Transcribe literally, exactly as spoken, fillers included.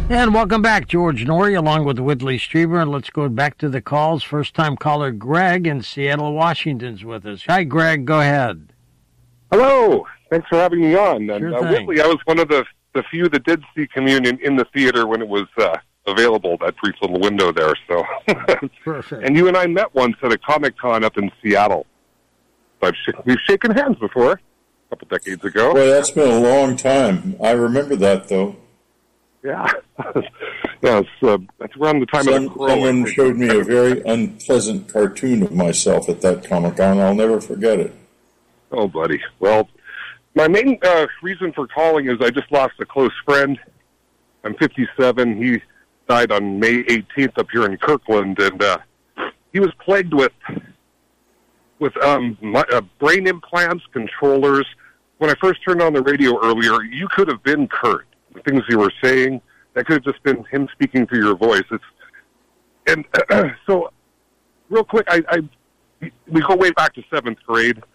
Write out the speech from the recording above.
And welcome back, George Noory, along with Whitley Strieber. And let's go back to the calls. First-time caller Greg in Seattle, Washington's with us. Hi, Greg. Go ahead. Hello. Thanks for having me on. Sure and, uh, thing. Whitley, I was one of the, the few that did see Communion in the theater when it was uh, available, that brief little window there. So, Perfect. And you and I met once at a Comic-Con up in Seattle. So I've sh- we've shaken hands before, a couple decades ago. Well, that's been a long time. I remember that, though. Yeah. yeah, it's, uh, it's around the time Some, of the Crow. Someone showed me a very unpleasant cartoon of myself at that Comic-Con. I'll never forget it. Oh, buddy. Well, my main uh, reason for calling is I just lost a close friend. I'm fifty-seven. He died on May eighteenth up here in Kirkland, and uh, he was plagued with with um, my, uh, brain implants, controllers. When I first turned on the radio earlier, you could have been Kurt. The things you were saying, that could have just been him speaking through your voice. It's and uh, so, real quick, I, I we go way back to seventh grade.